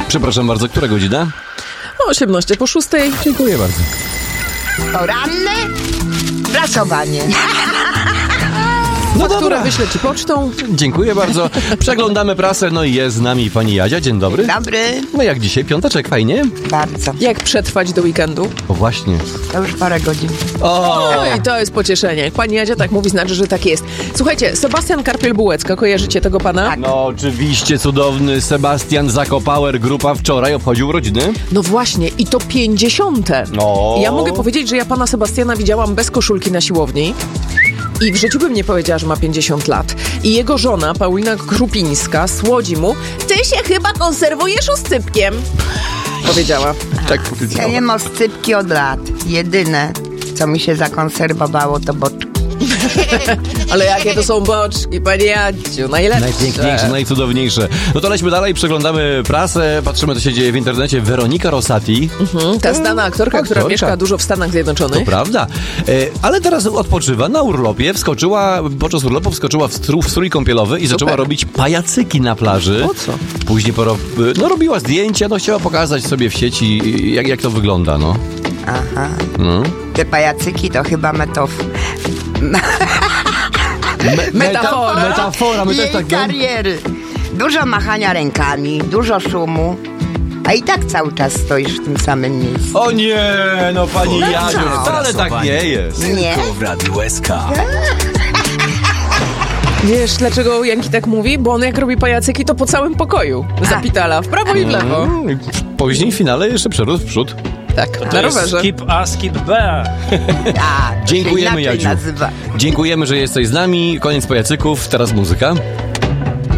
Przepraszam bardzo, która godzina? 18:06. Dziękuję bardzo. Poranne prasowanie. No Która wyślę ci pocztą. Dziękuję bardzo. Przeglądamy prasę, no i jest z nami pani Jadzia. Dzień dobry. Dobry. No jak dzisiaj, piąteczek, fajnie? Bardzo. Jak przetrwać do weekendu? O właśnie. To już parę godzin. O! No i to jest pocieszenie. Jak pani Jadzia tak mówi, znaczy, że tak jest. Słuchajcie, Sebastian Karpiel-Bułecka, kojarzycie tego pana? Tak. No oczywiście, cudowny Sebastian Zakopauer, grupa wczoraj obchodził urodziny. No właśnie, i to 50. No. Ja mogę powiedzieć, że ja pana Sebastiana widziałam bez koszulki na siłowni. I w życiu bym nie powiedziała, że ma 50 lat. I jego żona, Paulina Krupińska, słodzi mu: ty się chyba konserwujesz oscypkiem. Powiedziała. Tak Ja powiedziałem. jem oscypki od lat. Jedyne, co mi się zakonserwowało, to boczki. Ale jakie to są boczki, panie Jadziu, najlepsze. Najpiękniejsze, najcudowniejsze. No to lećmy dalej, przeglądamy prasę, patrzymy, co się dzieje w internecie. Weronika Rosati. Ta znana aktorka, która Aktorka. mieszka dużo w Stanach Zjednoczonych. To prawda. Ale teraz odpoczywa na urlopie. Podczas urlopu wskoczyła w strój kąpielowy i zaczęła robić pajacyki na plaży. Po co? Później robiła zdjęcia, chciała pokazać sobie w sieci, jak to wygląda, no. Aha. No. Te pajacyki to chyba Metafora. Metafora, my też jej tak... kariery. Dużo machania rękami, dużo szumu. A i tak cały czas stoisz w tym samym miejscu. O nie, no pani No Jadziu, co? wcale tak nie jest. Nie? w Radiu SK. Wiesz, dlaczego Janki tak mówi? Bo on jak robi pajacyki, to po całym pokoju zapitala, w prawo i w lewo. Później w finale jeszcze przerósł w przód. Tak, na rowerze. Skip A, skip B. A, to Dziękujemy, się inaczej Jadziu. nazywa. Dziękujemy, że jesteś z nami. Koniec pajacyków, teraz muzyka.